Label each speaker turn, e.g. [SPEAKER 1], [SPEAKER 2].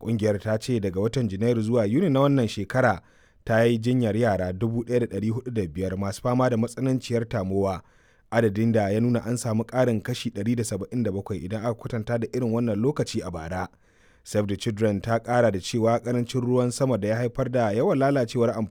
[SPEAKER 1] Ƙungiyar ta ce daga watan Janairu zuwa Yuni na wannan shekara ta yi jinyar yara 1,405 masu fama da matsananciyar tamowa, adadin da ya nuna an samu ƙarin kashi 177 idan aka kwatanta da irin wannan lokaci a bara. Save the Children ta ƙara da cewa ƙarancin ruwan sama da ya haifar da yawan lalacewar amfani